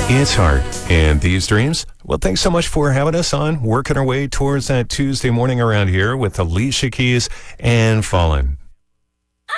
It's hard. And these dreams? Well, thanks so much for having us on, working our way towards that Tuesday morning around here with Alicia Keys and Fallen.